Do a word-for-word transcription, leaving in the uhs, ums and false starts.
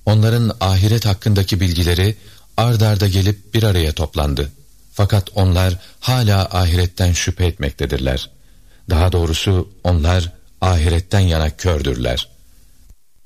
Onların ahiret hakkındaki bilgileri ard arda gelip bir araya toplandı. Fakat onlar hala ahiretten şüphe etmektedirler. Daha doğrusu onlar ahiretten yana kördürler.